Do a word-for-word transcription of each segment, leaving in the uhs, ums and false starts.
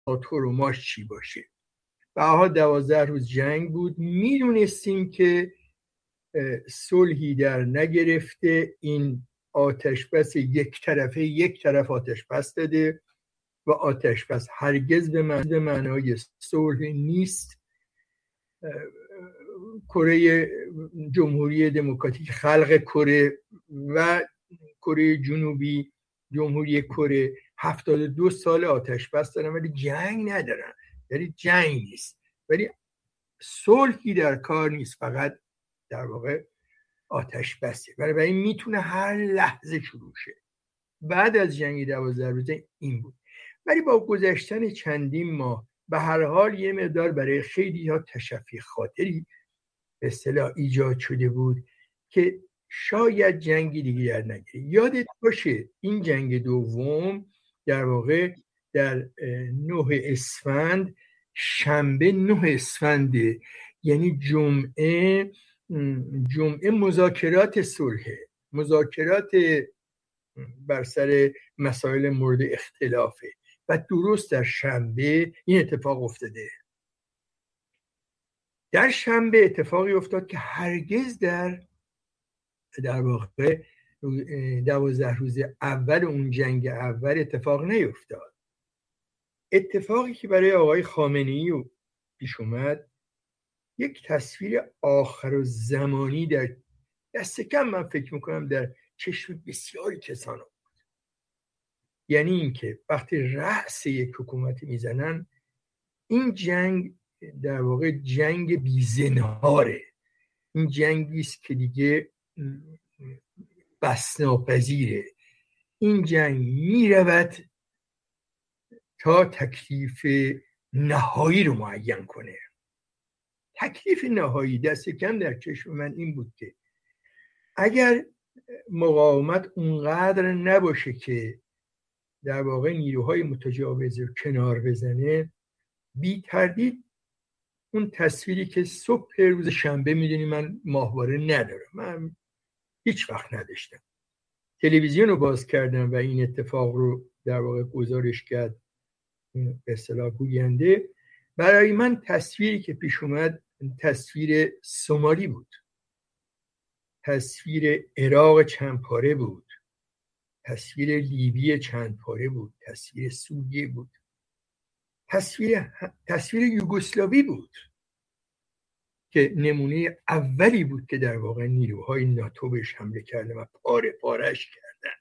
تورماش چی باشه. بعدها دوازده روز جنگ بود. میدونستیم که صلحی در نگرفته. این آتش بس یک طرفه یک طرف آتش بس داده و آتش بس هرگز به معنای صلح نیست. کره جمهوری دموکراتیک خلق کره و کره جنوبی جمهوری کره هفتاد و دو سال آتش بس دارن ولی جنگ ندارن، یعنی جنگ نیست، ولی صلحی در کار نیست، فقط در واقع آتش بسه. برای این میتونه هر لحظه شروع شه. بعد از جنگ دوازده روزه این بود. ولی با گذشتن چندین ماه به هر حال یه مقدار برای خیلی ها تشفی خاطری به اصطلاح ایجاد شده بود که شاید جنگی دیگه در نگیره. یادت باشه این جنگ دوم در واقع در نه اسفند، شنبه نه اسفند، یعنی جمعه جمعه مذاکرات صلح، مذاکرات بر سر مسائل مورد اختلافه و درست در شنبه این اتفاق افتاده. در شنبه اتفاقی افتاد که هرگز در در واقع دوازده روز اول اون جنگ اول اتفاق نیفتاد. اتفاقی که برای آقای خامنه‌ای پیش اومد یک تصویر آخر و زمانی در دست کم من فکر میکنم در چشم بسیاری کسان بود. یعنی اینکه وقتی رأس یک حکومتی میزنن، این جنگ در واقع جنگ بی‌زنهاره. این جنگی است که دیگه بس ناپذیره. این جنگ میرود تا تکلیف نهایی رو معین کنه. تکلیف نهایی دست کم در چشم من این بود که اگر مقاومت اونقدر نباشه که در واقع نیروهای متجاوز رو کنار بزنه، بی تردید اون تصویری که صبح روز شنبه، میدونی من ماهواره ندارم، من هیچ وقت نداشتم، تلویزیون رو باز کردم و این اتفاق رو در واقع گزارش کرد به اصطلاح گوینده، برای من تصویری که پیش اومد تصویر سومالی بود، تصویر عراق چند پاره بود، تصویر لیبی چند پاره بود، تصویر سوریه بود، تصویر تصویر یوگسلاوی بود که نمونه اولی بود که در واقع نیروهای ناتو بهش حمله کردن و پاره پارش کردند.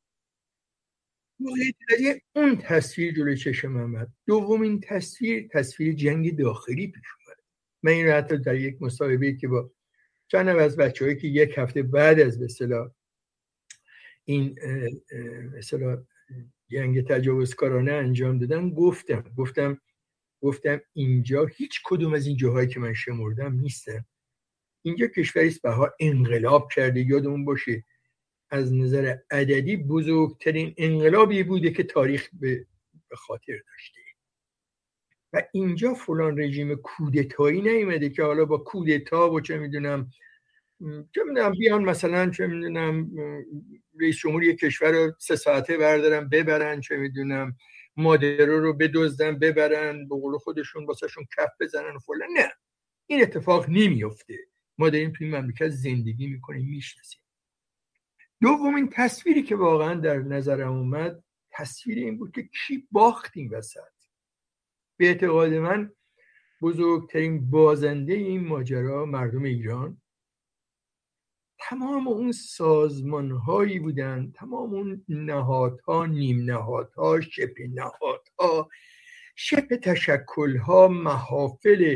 اون تصویر جلوی چشم من اومد. دومین تصویر تصویر جنگ داخلی پیش اومد. من این رو حتی در یک مصاحبه‌ای که با چند از بچه‌هایی که یک هفته بعد از به اصطلاح این مثلا جنگ تجاوزکارانه انجام دادن گفتم گفتم گفتم اینجا هیچ کدوم از این جاهایی که من شمردم نیستن. اینجا کشوری است بها انقلاب کرده. یادمون باشه از نظر عددی بزرگترین انقلابی بوده که تاریخ به خاطر داشته و اینجا فلان رژیم کودتایی نیومده که حالا با کودتا و چه میدونم چه میدونم بیان مثلا چه میدونم رئیس جمهوری کشور رو سه ساعته بردارن ببرن، چه میدونم مادرو رو بدزدن ببرن به قول خودشون واسهشون کف بزنن و فلان. نه، این اتفاق نمیفته. ما داریم توی این مملکت زندگی میکنیم، میشناسیم. دومین تصویری که واقعا در نظرم اومد تصویر این بود که کی باخت این وسط. به اعتقاد من بزرگترین بازنده این ماجرا مردم ایران، تمام اون سازمان هایی بودن، تمام اون نهادها، نیم نهادها، شبه نهادها، شبه تشکل ها، محافل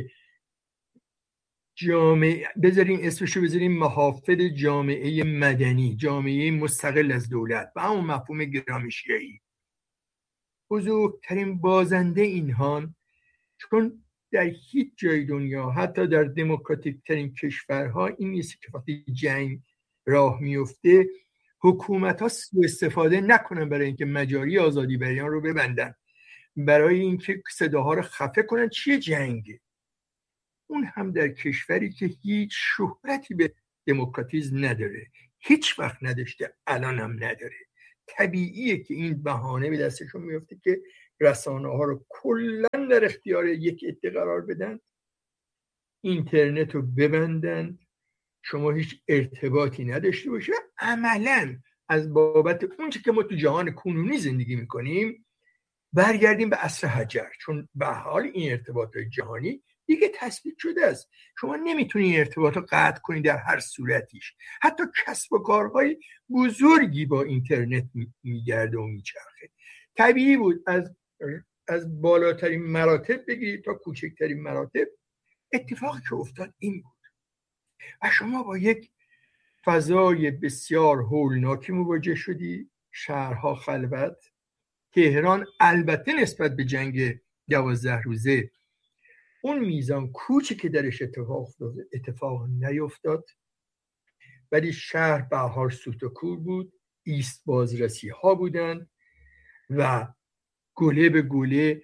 جامعه، بذاریم اسمشو بذاریم محافل جامعه مدنی، جامعه مستقل از دولت و همون مفهوم گرامشیایی، بزرگترین بازنده اینها، چون در هیچ جای دنیا حتی در دموکراتیک ترین کشورها این نیست که وقتی جنگ راه میفته حکومت ها سوء استفاده نکنن برای اینکه مجاری آزادی بیان رو ببندن، برای اینکه صداها رو خفه کنن. چیه جنگ؟ اون هم در کشوری که هیچ شهرتی به دموکراتیسم نداره، هیچ وقت نداشته، الان هم نداره. طبیعیه که این بهانه به دستشون میفته که رسانه ها رو کلا در اختیار یک عده قرار بدن، اینترنت رو ببندن، شما هیچ ارتباطی نداشته باشی و عملا از بابت اون چه که ما تو جهان کنونی زندگی میکنیم برگردیم به عصر حجر، چون به حال این ارتباطات جهانی دیگه تثبیت شده است. شما نمیتونی این ارتباط رو قطع کنی در هر صورتیش. حتی کسب و کارهای بزرگی با اینترنت میگرده و میچرخه. طبیعی بود از از بالاترین مراتب بگیرید تا کوچکترین مراتب اتفاقی که افتاد این بود و شما با یک فضای بسیار هولناکی مواجه شدی. شهرها خلوت، تهران البته نسبت به جنگ دوازده روزه اون میزان کوچی که درش اتفاق افتاد اتفاق نیفتاد، ولی شهر به حال سوت و کور بود، ایست بازرسی ها بودن و گله به گله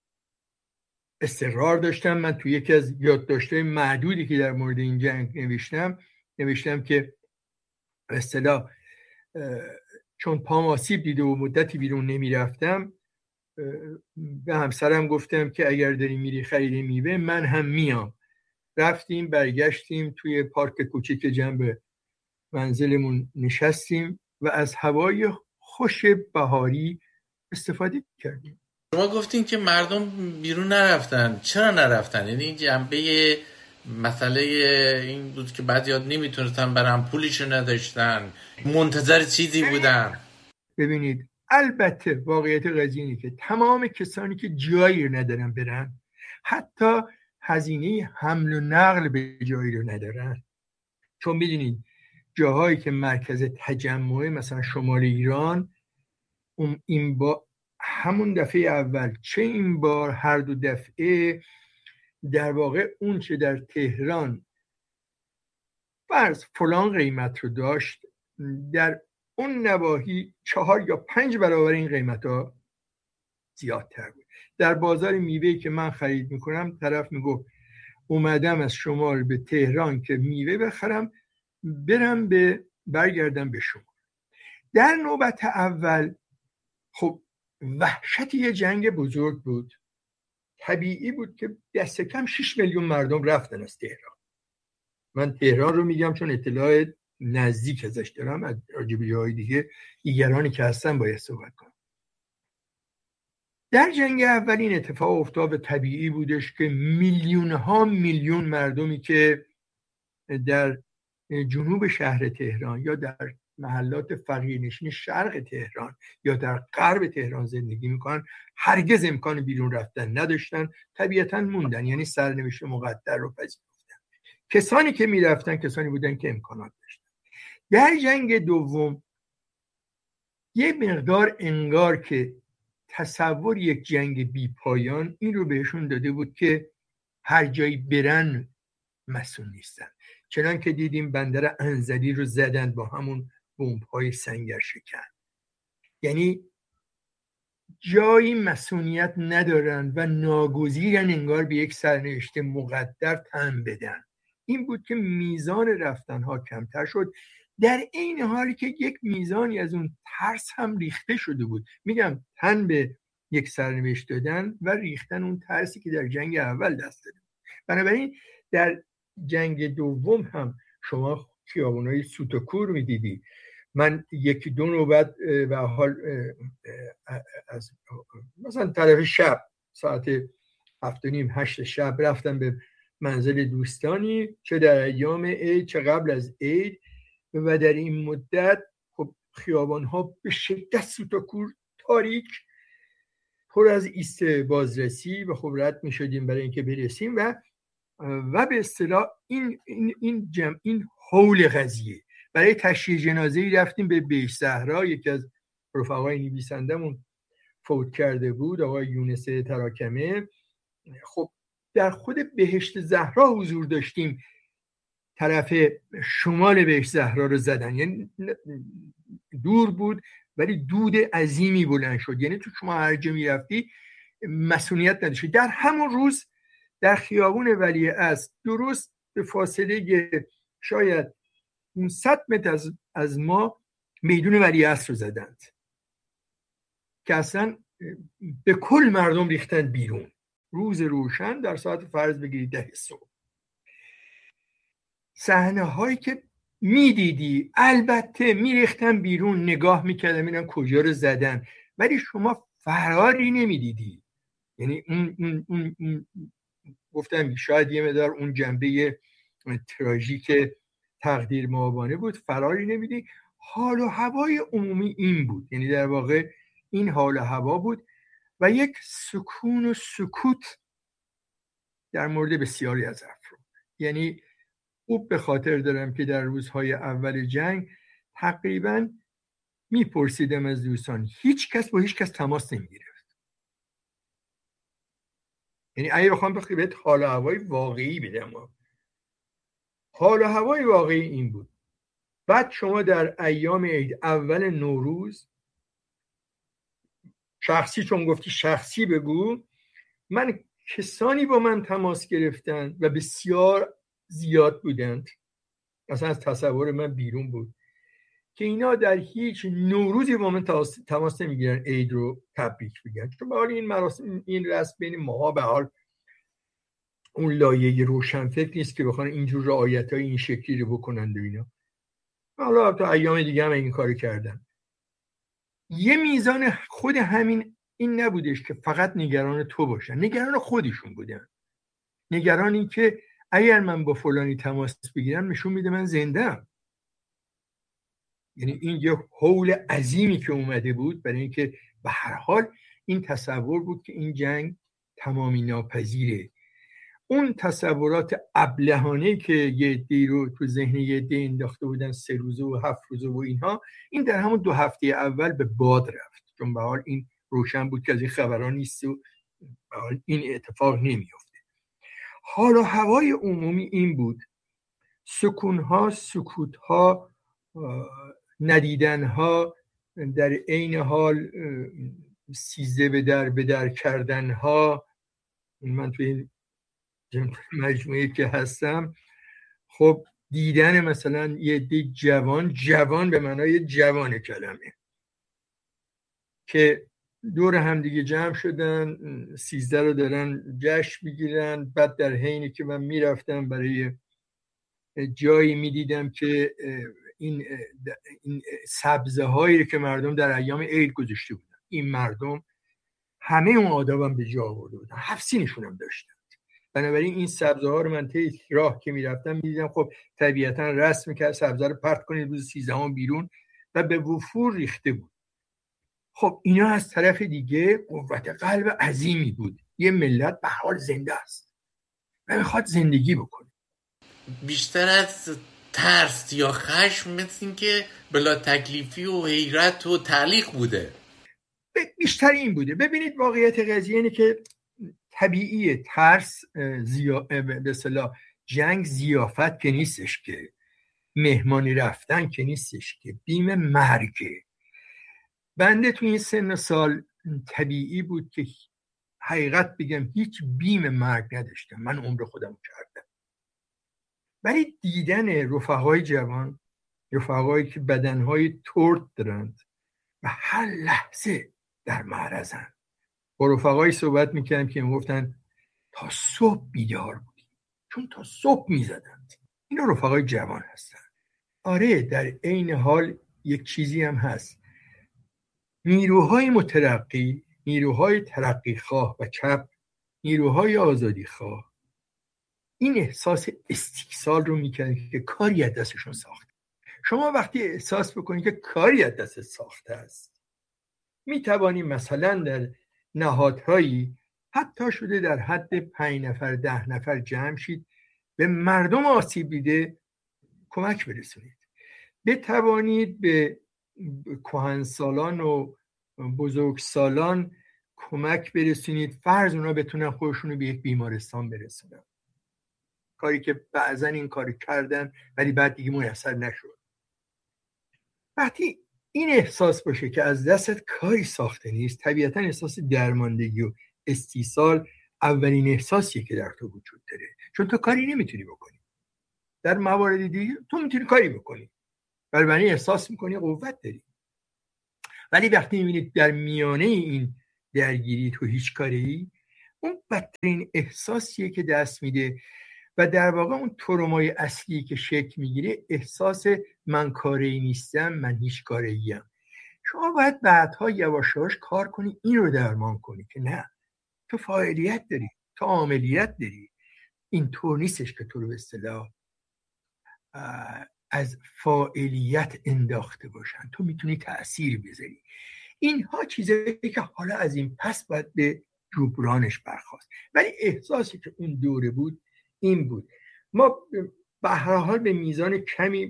اصرار داشتم. من توی یکی از یادداشت‌های معدودی که در مورد این جنگ نوشتم نوشتم که به اصطلاح چون پام آسیب دیده و مدتی بیرون نمی رفتم به همسرم گفتم که اگر داری میری خرید میوه من هم میام. رفتیم برگشتیم توی پارک کوچیک جنب منزلمون نشستیم و از هوای خوش بهاری استفاده کردیم. شما گفتین که مردم بیرون نرفتن. چرا نرفتن؟ یعنی این جنبه مسئله این بود که بعضی‌ها نمیتونستن برن، پولیشو نداشتن، منتظر چیزی بودن. ببینید البته واقعیت قضیه اینه که تمام کسانی که جایی رو ندارن برن، حتی هزینه حمل و نقل به جایی رو ندارن، چون میدونید جاهایی که مرکز تجمعه مثلا شمال ایران این با همون دفعه اول چه این بار هر دو دفعه در واقع اون چه در تهران فرض فلان قیمت رو داشت در اون نواحی چهار یا پنج برابر این قیمت ها زیادتر بود. در بازار میوه که من خرید میکنم طرف میگو اومدم از شمال به تهران که میوه بخرم برم به برگردم به شمال. در نوبت اول خب وحشت یه جنگ بزرگ بود، طبیعی بود که دست کم شش میلیون مردم رفتن از تهران. من تهران رو میگم چون اطلاع نزدیک ازش دارم، از راجع به جاهای دیگه دیگرانی که هستن باید صحبت کنم. در جنگ اول این اتفاق افتاد و طبیعی بودش که میلیون ها میلیون مردمی که در جنوب شهر تهران یا در محلات فقیرنشین شرق تهران یا در غرب تهران زندگی میکنن هرگز امکان بیرون رفتن نداشتن، طبیعتاً موندن، یعنی سرنوشت مقدر رو پذیرفتن. کسانی که میرفتن کسانی بودن که امکانات داشتن. در جنگ دوم یه مقدار انگار که تصور یک جنگ بی پایان این رو بهشون داده بود که هر جایی برن مسئول نیستن. چنان که دیدیم بندر انزلی رو زدن با همون بمب‌های سنگر شکن، یعنی جایی مسئولیت ندارن و ناگزیرن انگار به یک سرنوشت مقدر تن بدن. این بود که میزان رفتنها کمتر شد، در این حالی که یک میزانی از اون ترس هم ریخته شده بود. میگم تن به یک سرنوشت دادن و ریختن اون ترسی که در جنگ اول دست داده. بنابراین در جنگ دوم هم شما خیابان‌های سوت و کور می‌دیدی. من یکی دو نوبت به حال از مثلا طرف شب ساعت هفت و نیم هشت شب رفتم به منزل دوستانی، چه در ایام عید چه قبل از عید، و در این مدت خب خیابان‌ها به شدت سوت و کور، تاریک، پر از ایست بازرسی و خب رد می‌شدیم برای اینکه برسیم و و به اصطلاح این این این جمع این حول قضیه. برای تشییع جنازه‌ای رفتیم به بهشت زهرا، یکی از رفقای نویسندمون فوت کرده بود، آقای یونس تراکمه. خب در خود بهشت زهرا حضور داشتیم، طرف شمال بهشت زهرا رو زدن، یعنی دور بود ولی دود عظیمی بلند شد، یعنی تو شما هر جا میرفتی مسئولیت نداشتی. در همون روز در خیابون ولیعصر درست به فاصله شاید صد متر از, از ما میدون ولیعصر رو زدند که اصلا به کل مردم ریختن بیرون. روز روشن در ساعت فرض بگیرید ده صبح، صحنه هایی که میدیدی البته میریختن بیرون، نگاه میکردن میدن کجا رو زدن، ولی شما فراری نمیدیدی. یعنی اون, اون, اون, اون گفتم شاید یه مقدار اون جنبه تراژیک تقدیر معابانه بود، فراری نمیدی. حال و هوای عمومی این بود، یعنی در واقع این حال و هوا بود و یک سکون و سکوت در مورد بسیاری از افراد. یعنی خوب به خاطر دارم که در روزهای اول جنگ تقریبا میپرسیدم از دوستان، هیچ کس با هیچ کس تماس نمیگرفت. یعنی اگه بخوام بهت حال و هوای واقعی بدم، حال و هوای واقعی این بود. بعد شما در ایام عید، اول نوروز، شخصی چون گفتی شخصی بگو، من کسانی با من تماس گرفتن و بسیار زیاد بودند، اصلا از تصور من بیرون بود، که اینا در هیچ نوروزی با من تماس نمیگیرن عید رو تبریک بگن، چون به حال این مراسم، این رسم بین ماها به حال اون لایه روشنفکر نیست که بخوان اینجور رعایت‌های این شکلی رو بکنند و اینا. حالا تا ایام دیگه هم این کارو کردن. یه میزان خود همین این نبودش که فقط نگران تو باشن، نگران خودشون بودن، نگران این که اگر من با فلانی تماس بگیرم نشون میده من زنده‌ام. یعنی این یه هول عظیمی که اومده بود برای اینکه به هر حال این تصور بود که این جنگ تمامی ناپذیره. اون تصورات ابلهانه که یه عده‌ای رو تو ذهن یه عده انداخته بودن، سه روزه و هفت روزه و اینها، این در همون دو هفته اول به باد رفت، چون به حال این روشن بود که از این خبران نیست و به حال این اتفاق نمیفته. حال و هوای عمومی این بود، سکونها، سکوتها، ندیدنها، در عین حال سیزده به در به در کردنها. من توی مجموعه که هستم، خب دیدن مثلا یه عده جوان، جوان به معنای جوان کلمه، که دور هم دیگه جمع شدن، سیزده رو دارن جشن بگیرن. بعد در حینی که من میرفتم برای جایی میدیدم که این, این سبزه هایی که مردم در ایام عید گذاشته بودن، این مردم همه اون آداب هم به جا آورده بودن، هفت سینشون هم داشتن. بنابراین این سبزه ها رو من طی راه که میرفتم میدیدم، خب طبیعتا رسم میکرد سبزه رو پرت کنید روز سیزدهم بیرون و به وفور ریخته بود. خب اینا از طرف دیگه قوت قلب عظیمی بود. یه ملت به حال زنده است و میخواد زندگی بکنه. بیشتر از ترس یا خشم مثل این که بلا تکلیفی و حیرت و تعلیق بوده. بیشتر این بوده. ببینید واقعیت قضیه اینه که طبیعیه ترس، زیا... به اصطلاح جنگ ضیافت که نیستش، که مهمانی رفتن که نیستش، که بیم مرگه. بنده تو این سن سال طبیعی بود که حقیقت بگم هیچ بیم مرگ نداشتم، من عمر خودم کردم. ولی دیدن رفقای جوان، رفقایی که بدنهای ترد دارند و هر لحظه در معرضن، با رفقایی صحبت میکردم که میگفتن تا صبح بیدار بودیم، چون تا صبح میزدند. اینا رفقای جوان هستن. آره، در عین حال یک چیزی هم هست، نیروهای مترقی، نیروهای ترقی خواه و چپ، نیروهای آزادی خواه، این احساس استیصال رو میکنن که کاری از دستشون ساخته. شما وقتی احساس بکنید که کاری از دست ساخته است، میتوانی مثلا در نهادهایی حتی شده در حد پنج نفر ده نفر جمع شید، به مردم آسیب دیده کمک برسونید. بتوانید به کهنسالان و بزرگسالان کمک برسونید، فرض اونا بتونن خودشون رو به یک بیمارستان برسونن، کاری که بعضن این کاری کردن ولی بعد دیگه میسر نشد. وقتی این احساس باشه که از دستت کاری ساخته نیست، طبیعتا احساس درماندگی و استیصال اولین احساسیه که در تو وجود داره، چون تو کاری نمیتونی بکنی. در موارد دیگه تو میتونی کاری بکنی، ولی احساس میکنی قوت داری. ولی وقتی میبینید در میانه این درگیری تو هیچ کاری، اون بدترین احساسیه که دست میده و در واقع اون ترومای اصلی که شکل میگیره احساس من کاری نیستم، من هیچ کاریم. شما باید بعدها یواش یواش کار کنی این رو درمان کنی که نه، تو فاعلیت داری، تو عاملیت داری. این طور نیستش که تو رو به اصطلاح از فاعلیت انداخته باشن، تو میتونی تأثیر بذاری. اینها چیزایی که حالا از این پس باید به جبرانش برخاست. ولی احساسی که اون دوره بود این بود. ما به هر حال به میزان کمی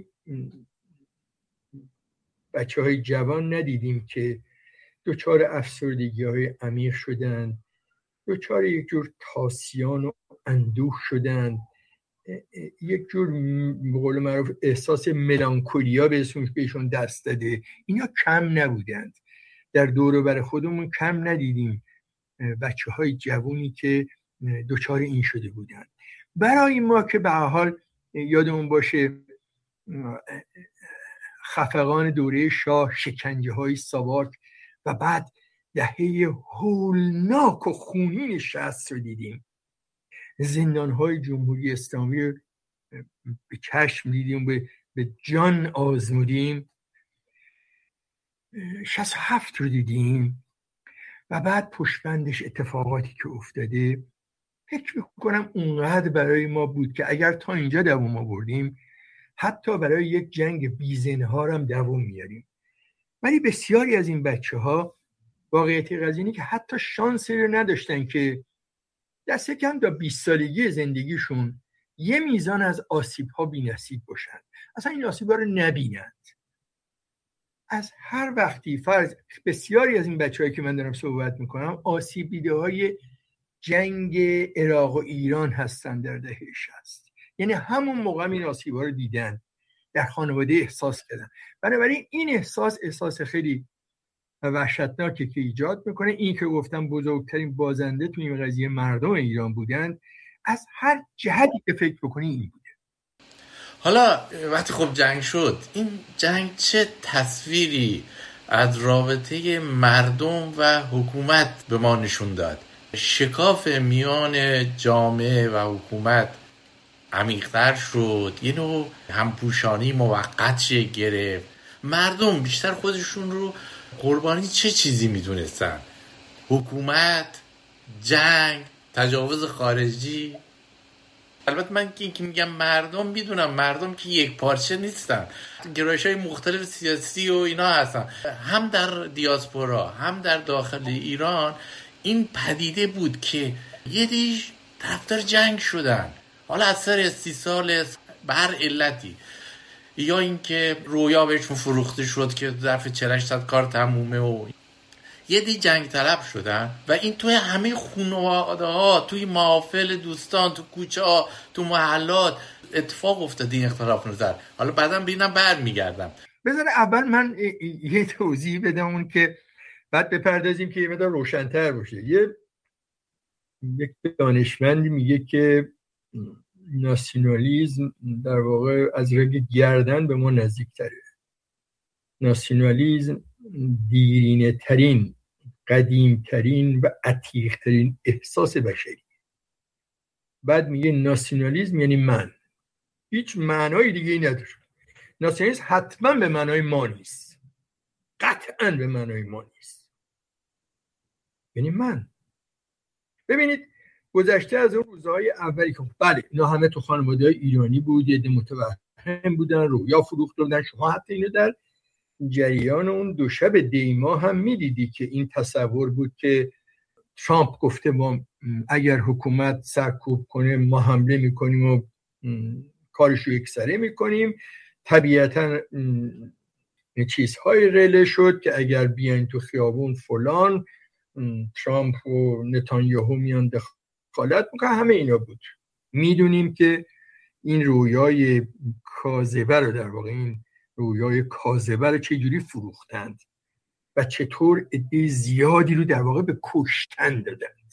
بچه های جوان ندیدیم که دچار افسردگی های عمیق شدن، دچار یک جور تاسیان و اندوه شدن، یک جور به قول معروف احساس ملانکولیا بهشون دست داده. اینا کم نبودند. در دور و بر خودمون کم ندیدیم بچه های جوانی که دچار این شده بودند. برای ما که به هر حال یادمون باشه خفقان دوره شاه، شکنجه های ساواک و بعد دهه هولناک و خونین شصت رو دیدیم، زندان های جمهوری اسلامی به چشم دیدیم، به, به جان آزمودیم، شصت و هفت رو دیدیم و بعد پشتبندش اتفاقاتی که افتاده. فکر میکنم اونقدر برای ما بود که اگر تا اینجا دوام آوردیم حتی برای یک جنگ بی‌زنهار هم دوام میاریم. ولی بسیاری از این بچه ها واقعیت قضیه اینه که حتی شانسی رو نداشتن که دست کم تا بیست سالگی زندگیشون یه میزان از آسیب ها بی نصیب باشن، اصلا این آسیب ها رو نبینند. از هر وقتی فرض بسیاری از این بچه هایی که من دارم صحبت میکنم آسیب دیده های جنگ عراق و ایران هستن در دهه شصت، یعنی همون موقع این آسیب ها رو دیدن، در خانواده احساس کردن. بنابراین این احساس احساس خیلی وحشتناکی که ایجاد میکنه. این که گفتم بزرگترین بازنده تو این قضیه مردم ایران بودند، از هر جهتی که فکر بکنی این بوده. حالا وقتی خب جنگ شد، این جنگ چه تصویری از رابطه مردم و حکومت به ما نشون داد؟ شکاف میان جامعه و حکومت عمیق‌تر شد، یه نوع همپوشانی موقت شکل گرفت. مردم بیشتر خودشون رو قربانی چه چیزی میدونستن؟ حکومت، جنگ، تجاوز خارجی؟ البته من که میگم مردم، میدونم مردم که یک پارچه نیستن، گرایش‌های مختلف سیاسی و اینا هستن، هم در دیاسپورا هم در داخل ایران. این پدیده بود که یه دیش طرفدار جنگ شدن، حالا از سر استیصال به هر علتی، یا اینکه رویا بهشون فروخته شد که ظرف چهل هشتصد کار تمومه و یه دی جنگ طلب شدن و این توی همه خانواده ها، توی محافل دوستان، تو کوچه ها، تو محلات اتفاق افتاده این اختلاف نظر. حالا بعدم ببینم برمیگردم. بذار اول من یه توضیح بدم اون که بعد بپردازیم که یه مقدار روشن‌تر باشه. یه یک دانشمندی میگه که ناسیونالیسم در واقع از رگ گردن به ما نزدیک‌تره. ناسیونالیسم دیرینه ترین، قدیم ترین و عتیق ترین احساس بشری. بعد میگه ناسیونالیسم یعنی من، هیچ معنای دیگه ای نداره. ناسیونالیسم حتما به معنای ما نیست، قطعا به معنای ما نیست، یعنی من. ببینید گذشته از اون روزهای اولی که بله اینا همه تو خانواده‌های ایرانی بود، یه ده متوهم بودن، رویا فروخته بودن. شما حتی اینو در جریان اون دو شب دیما هم میدیدی که این تصور بود که ترامپ گفته ما اگر حکومت سرکوب کنه ما حمله میکنیم و کارشو یکسره میکنیم. طبیعتا چیزهای رله شد که اگر بیاین تو خیابون فلان، ترامپ و نتانیاهو میان دخالت میکنن. همه اینا بود. میدونیم که این رویای کاذبه رو در واقع این رویای کاذبه رو چجوری فروختند و چطور عده زیادی رو در واقع به کشتن دادند.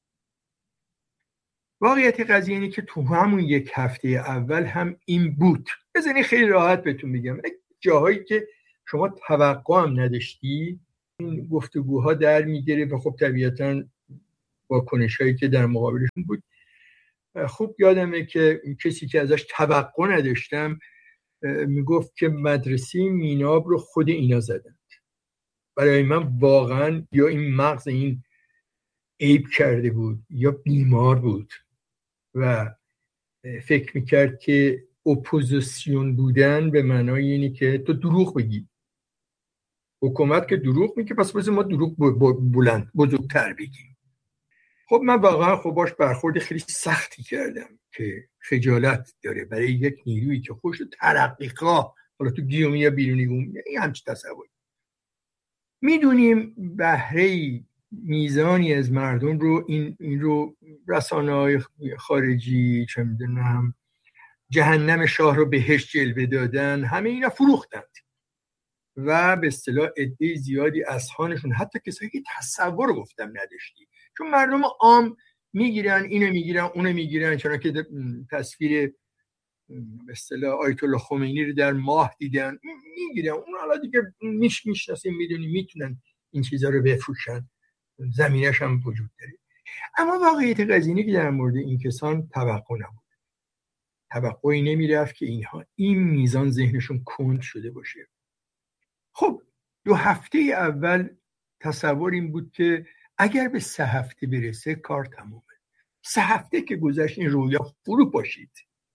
واقعیت قضیه اینه که تو همون یک هفته اول هم این بود. بزنی خیلی راحت بهتون میگم، جاهایی که شما توقع هم نداشتی این گفتگوها در میگیره و خب طبیعتاً واکنش‌هایی که در مقابلشون بود. خوب یادمه که کسی که ازش توقع نداشتم میگفت که مدرسه میناب رو خود اینا زدند. برای من واقعا یا این مغز این عیب کرده بود یا بیمار بود و فکر میکرد که اپوزیسیون بودن به معنای اینی که تو دروغ بگی. حکومت که دروغ میگه پس بذار ما دروغ بلند بزرگتر بگیم. خب من واقعا خب باش برخورد خیلی سختی کردم که خجالت داره برای یک نیرویی که خوش ترقیقا، حالا تو گیومی یا بیرونی گوم، این همچه تصوری. میدونیم بهره میزانی از مردم رو این, این رو رسانه‌های خارجی چه میدونم جهنم شاه رو بهشت جلوه دادن، همه اینا فروختند و به اصطلاح عده زیادی اذهانشون حتی کسایی که تصور گفتم نداشتی، چون مردم عام میگیرن اینو میگیرن اونو میگیرن، چون که تصویر به اصطلاح آیت الله خمینی رو در ماه دیدن میگیرن اون، حالا دیگه میش میشناسیم میدونیم میتونن این چیزا رو بفروشن، زمینش هم وجود داره. اما واقعیت قضیه که در مورد این کسان توقع نبود، توقعی نمیرفت که اینها این میزان ذهنشون کند شده باشه. خب دو هفته اول تصور این بود که اگر به سه هفته برسه کار تمومه. سه هفته که گذشت این رویا فرو پاشید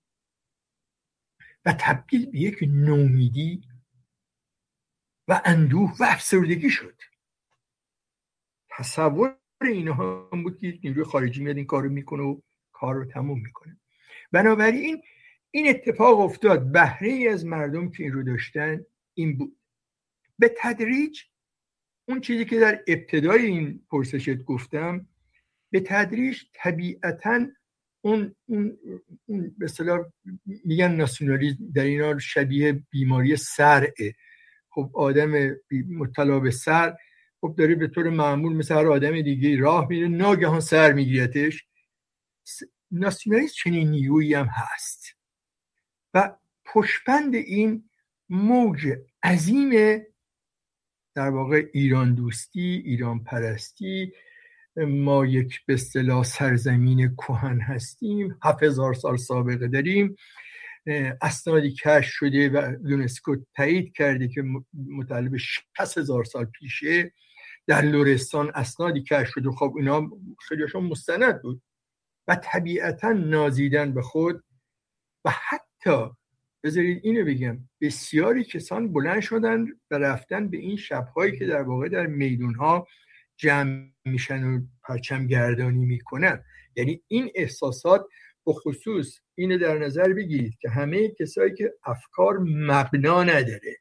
و تبدیل به یک نومیدی و اندوه و افسردگی شد. تصور اینها هم بود که نیروی خارجی میاد این کارو میکنه و کار رو تموم میکنه. بنابراین این اتفاق افتاد. بهره ای از مردم که این رو داشتن این بود. به تدریج اون چیزی که در ابتدای این پرسشت گفتم، به تدریج طبیعتاً اون اون اون به اصطلاح میگن ناسیونالیسم در اینا شبیه بیماری سرعه. خب آدم مبتلا به سر خب داره به طور معمول مثل هر آدم دیگه راه میره، ناگهان سر میگیرتش. ناسیونالیسم چنین نیرویی هم هست و پشتبند این موج عظیم در واقع ایران دوستی، ایران پرستی، ما یک به اصطلاح سرزمین کهن هستیم، هفت هزار سال سابقه داریم، اسنادی کشف شده و یونسکو تایید کرده که متعلق شصت هزار سال پیشه. در لرستان اسنادی کشف شده، خب اینا خیلیشون مستند بود و طبیعتا نازیدن به خود. و حتی بذارید اینو بگم، بسیاری کسان بلند شدن و رفتن به این شب‌هایی که در واقع در میدون‌ها جمع میشن و پرچم گردانی میکنن. یعنی این احساسات به خصوص اینو در نظر بگیرید که همه کسایی که افکار مبنا نداره،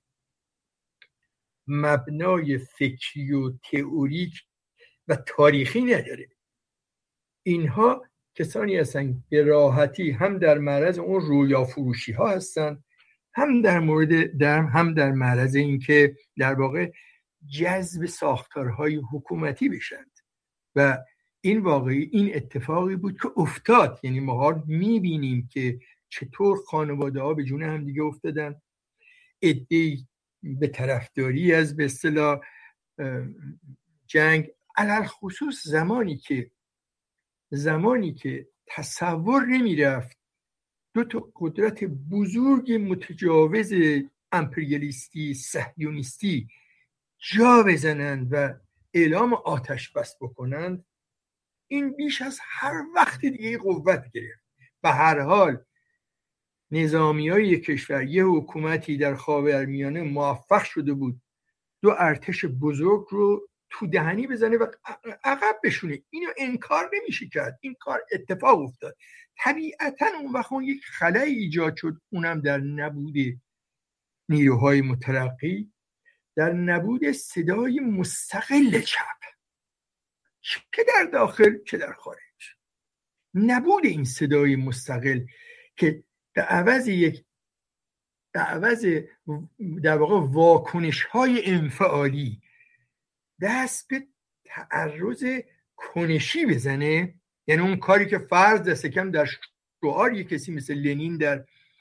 مبنای فکری و تئوریک و تاریخی نداره، اینها کسانی هستن به راحتی هم در معرض اون رویا فروشی ها هستن، هم در مورد در هم در معرض این که در واقع جذب ساختارهای حکومتی بشند. و این واقعی این اتفاقی بود که افتاد. یعنی ما میبینیم که چطور خانواده ها به جون هم دیگه افتادن، عده‌ای به طرفداری از به اصطلاح جنگ، علل خصوص زمانی که زمانی که تصور نمی رفت دو تا قدرت بزرگ متجاوز امپریالیستی صهیونیستی جا بزنند و اعلام آتش بس بکنند، این بیش از هر وقت دیگه قوت گرفت. به هر حال نظامیای یک کشور، یه حکومتی در خاورمیانه موفق شده بود دو ارتش بزرگ رو تو دهنی بزنه و عقب بشونه. اینو انکار نمیشه کرد، این کار اتفاق افتاد. طبیعتا اون وقت اون یک خلایی ایجاد شد، اونم در نبود نیروهای مترقی، در نبود صدای مستقل چپ، چه در داخل چه در خارج. نبود این صدای مستقل که در عوض یک در عوض در واقع واکنش های انفعالی دست به تعرض کنشی بزنه. یعنی اون کاری که فرض دست کم در شعار یک کسی مثل لنین در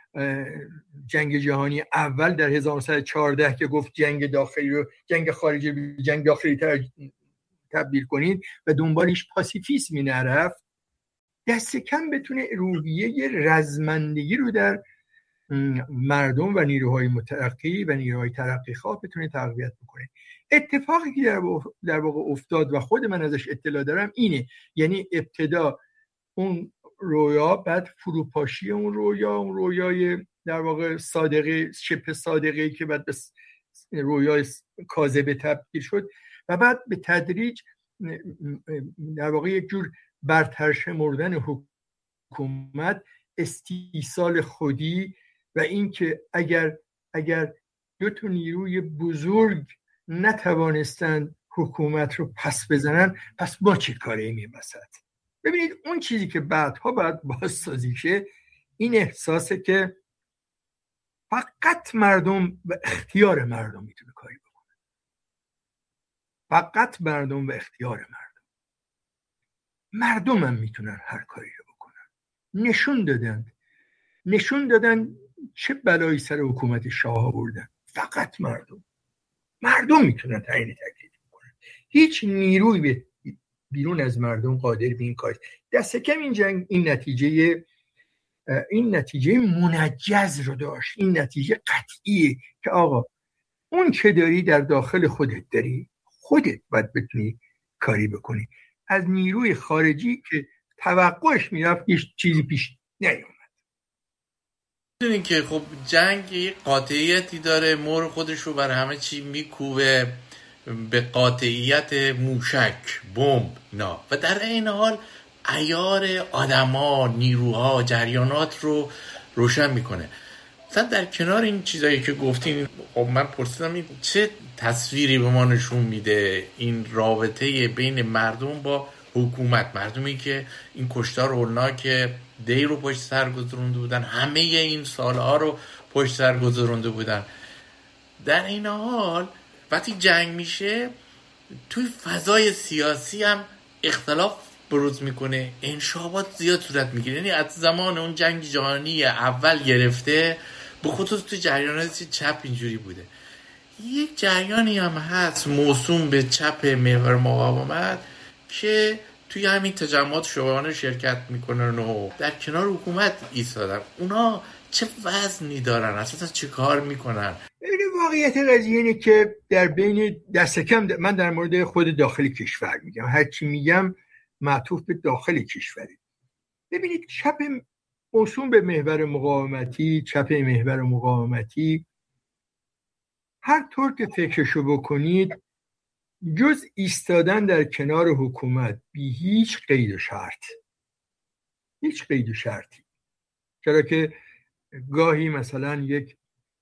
جنگ جهانی اول در هزار و نهصد و چهارده که گفت جنگ داخلی رو جنگ خارجی به جنگ داخلی تبدیل کنید و دنبالش پاسیفیسمی نرفت، دست کم بتونه روحیه رزمندگی رو در مردم و نیروهای مترقی و نیروهای ترقی خواه بتونه تقویت بکنه. اتفاقی که در واقع افتاد و خود من ازش اطلاع دارم اینه، یعنی ابتدا اون رویا، بعد فروپاشی اون رویا، اون رویای در واقع صادقه، شبه صادقه‌ای که بعد به رویای کاذبه تبدیل شد و بعد به تدریج در واقع یک جور برتر شمردن حکومت، استیصال خودی و اینکه اگر اگر دو تا نیروی بزرگ نتوانستند حکومت رو پس بزنن، پس ما چه کاری می‌کنیم وسط؟ ببینید اون چیزی که بعدها باید بازسازی شه این احساسه که فقط مردم و اختیار مردم میتونه کاری بکنه، فقط مردم و اختیار مردم. مردم هم میتونن هر کاری رو بکنن. نشون دادن نشون دادن چه بلایی سر حکومت شاه آوردن. فقط مردم مردم میتونن تعیین تکلیف بکنن. هیچ نیروی بیرون از مردم قادر به این کار. دست کم این جنگ این نتیجه این نتیجه منجز رو داشت، این نتیجه قطعیه که آقا اون چه داری در داخل خودت داری، خودت باید بتونی کاری بکنی. از نیروی خارجی که توقعش میرفت هیچ چیزی پیش نیومد. میدونین که خب جنگ یه قاطعیتی داره، مور خودش رو بر همه چی میکوبه به قاطعیت موشک، بمب، نه، و در این حال عیار آدما، نیروها، جریانات رو روشن میکنه. مثلا در کنار این چیزایی که گفتین، خب من پرسیدم این چه تصویری به ما نشون میده این رابطه بین مردم با حکومت، مردمی که این کشتار هولناک دی رو پشت سر گذرونده بودن، همه این سالها رو پشت سر گذرونده بودن. در این حال وقتی جنگ میشه توی فضای سیاسی هم اختلاف بروز میکنه، انشابات زیاد صورت میگیره. یعنی از زمان اون جنگ جهانی اول گرفته به خصوص توی جریانات چپ اینجوری بوده. یک جریانی هم هست موسوم به چپ محور مقاومت که توی همین تجمعات شبانه شرکت میکنن و در کنار حکومت ایستادن. اونا چه وزنی دارن؟ اصلا چه کار میکنن؟ ببینید واقعیت قضیه اینه که در بین دست کم من در مورد خود داخل کشور میگم، هر چی میگم معطوف به داخل کشوره. ببینید چپ موسوم به محور مقاومتی، چپ محور مقاومتی، هر طور که فکرشو بکنید جز ایستادن در کنار حکومت بی هیچ قید و شرط، هیچ قید و شرطی، چرا که گاهی مثلا یک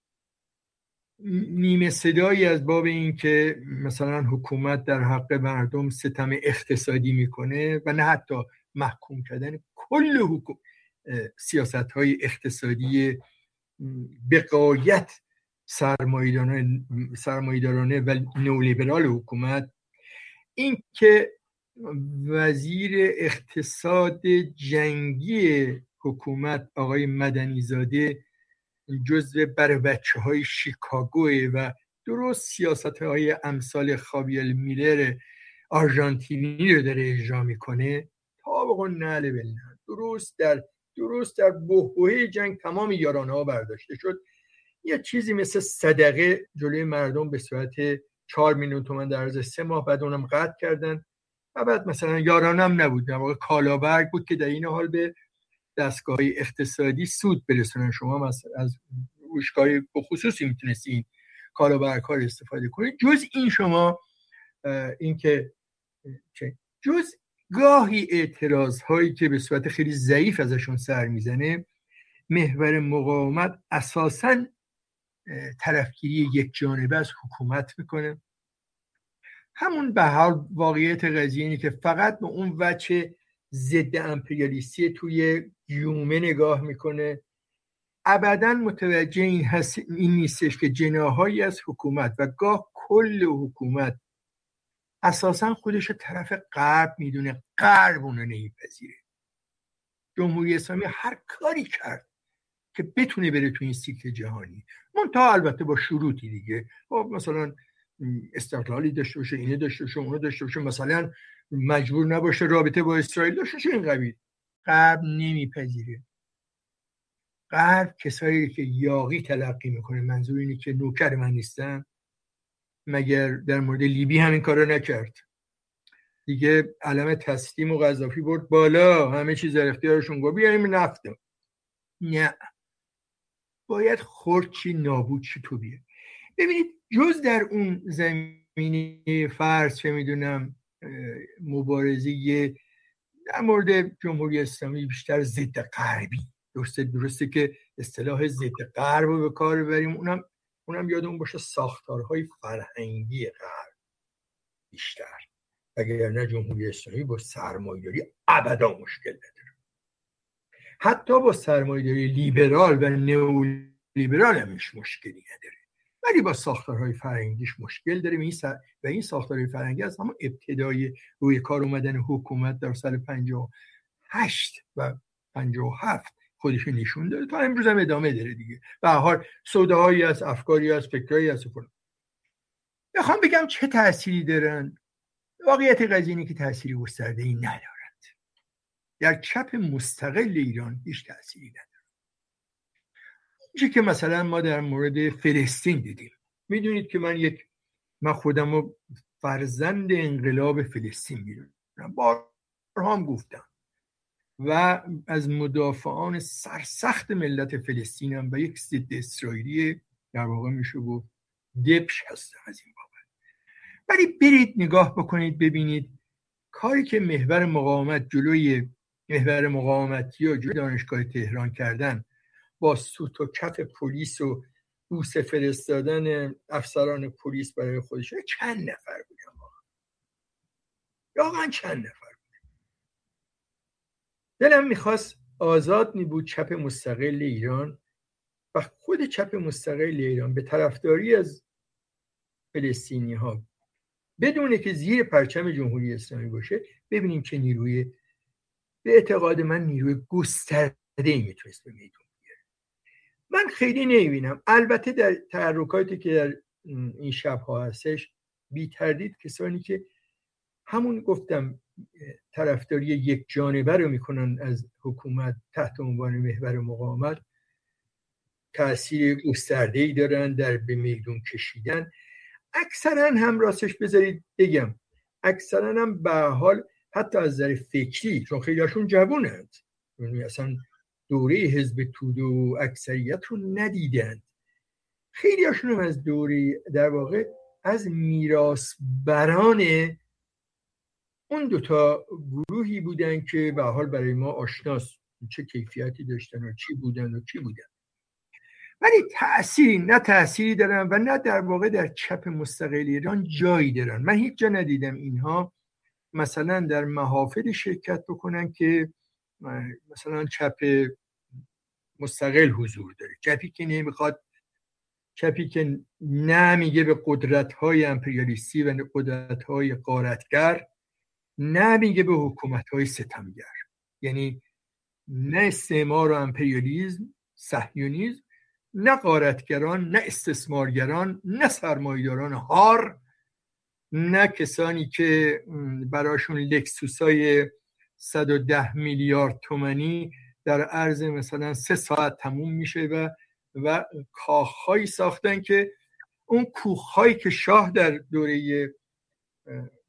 نیمه صدایی از باب این که مثلا حکومت در حق مردم ستم اقتصادی میکنه و نه حتی محکوم کردن کل حکوم سیاست‌های اقتصادی به غایت سرمایه‌دارانه سرمایه‌دارانه و نولیبرال حکومت، این که وزیر اقتصاد جنگی حکومت آقای مدنیزاده جزو بر بچه های شیکاگوه و درست سیاست های امثال خاویر میلر آرژانتینی رو داره اجرا میکنه، طابق النعل بالنعل. درست در درست در بحبوحه جنگ تمام یارانه ها برداشته شد. یه چیزی مثل صدقه جلوی مردم به صورت چهار میلیون تومان در عرض سه ماه، بعد اونم قطع کردن و بعد مثلا یارانه هم نبود، در واقع کالابرگ بود که در این حال به دستگاه اقتصادی سود برسونن. شما از روشگاه بخصوصی میتونستی این کالابرگ ها رو استفاده کنید. جز این شما این که جز گاهی اعتراض هایی که به صورت خیلی ضعیف ازشون سر میزنه، محور مقاومت اساساً طرفگیری یک جانبه از حکومت میکنه. همون به حال واقعیت قضیه اینه که فقط به اون وجه ضد امپریالیستی توی گیومه نگاه میکنه. ابداً متوجه این, هست این نیستش که جناحایی از حکومت و گاه کل حکومت اساساً خودش طرف غرب میدونه، غرب اونو نمیپذیره. جمهوری اسلامی هر کاری کرد که بتونه بره تو این سیکل جهانی، منتها البته با شروطی دیگه. خب مثلا استقلالی داشته باشه، اینه داشته باشه، اونو داشته باشه، مثلا مجبور نباشه رابطه با اسرائیل داشته باشه. این قبیل غرب نمیپذیره. غرب کسایی که یاغی تلقی میکنه، منظور اینه که نوکر من نیستن. مگر در مورد لیبی همین کارو نکرد؟ دیگه علم تسلیم و قذافی برد بالا، همه چیز در اختیارشون، گفت بیاریم نفت. نه، باید خردچی نابود چی تو بیه. ببینید جز در اون زمینه فرض چه میدونم مبارزه در مورد جمهوری اسلامی بیشتر ضد غربی، درسته درسته که اصطلاح ضد غرب رو به کار ببریم، اونم اونم یادمون باشه ساختارهای فرهنگی غرب بیشتر، اگر نه جمهوری اسلامی با سرمایه‌داری ابدا مشکل نداره. حتی با سرمایه‌داری لیبرال و نئولیبرال همش مشکلی نداره، ولی با ساختارهای فرهنگیش مشکل داره. این سر... و این ساختارهای فرهنگی از همون ابتدای روی کار اومدن حکومت در سال پنجاه و هشت و پنجاه و هفت خودش نشون داره، تا امروز هم ادامه داره دیگه. به هر حال سوداهایی از افکاری از فکرایی از فلان. میخوام بگم چه تأثیری دارن. واقعیت قضیه اینه که تأثیری گسترده‌ای ندارند. در چپ مستقل ایران هیچ تأثیری نداره. چیزی که مثلا ما در مورد فلسطین دیدیم، میدونید که من یک من خودم رو فرزند انقلاب فلسطین میدونم، بارها هم گفتم و از مدافعان سرسخت ملت فلسطینم و یک ضد اسرائیلی در واقع میشه گفت دبش هستم از این بابت. ولی برید نگاه بکنید ببینید کاری که محور مقاومت جلوی محور مقاومتی و جلوی دانشگاه تهران کردن با سوت و کف پلیس و بوسه فرستادن افسران پلیس برای خودش، چند نفر بودن واقعا چند نفر بودن. دلم میخواست آزاد می بود چپ مستقل ایران و خود چپ مستقل ایران به طرفداری از فلسطینی ها بدونه که زیر پرچم جمهوری اسلامی باشه، ببینیم چه نیروی به اعتقاد من نیروی گسترده‌ای میتونست به میدون بیاره. من خیلی نمیبینم. البته در تحرکاتی که در این شب‌ها هستش بی تردید کسانی که همون گفتم طرفداری یک جانبه رو میکنن از حکومت تحت عنوان محور مقاومت تأثیر گسترده‌ای دارن در به میدون کشیدن. اکثرا هم راستش بذارید بگم اکثرا هم به حال حتی از نظر فکری، چون خیلی هاشون جوانند، یعنی اصلا دوره حزب توده و اکثریت رو ندیدند، خیلی هاشون هم از دوره در واقع از میراثبران اون دوتا گروهی بودن که به حال برای ما آشناست چه کیفیتی داشتن و چی بودن و چی بودن، ولی تأثیری نه تأثیری دارن و نه در واقع در چپ مستقل ایران جایی دارن. من هیچ جا ندیدم اینها مثلا در محافل شرکت بکنن که مثلا چپ مستقل حضور داره، چپی که نمیخواد، چپی که نه میگه به قدرت‌های امپریالیستی و قدرت‌های غارتگر، نه میگه به حکومت‌های ستمگر، یعنی نه استعمار و امپریالیسم صهیونیسم، نه غارتگران، نه استثمارگران، نه سرمایه‌داران هار، نه کسانی که براشون لکسوسای صد و ده میلیارد تومانی در عرض مثلا سه ساعت تموم میشه و و کاخهایی ساختن که اون کوخهایی که شاه در دوره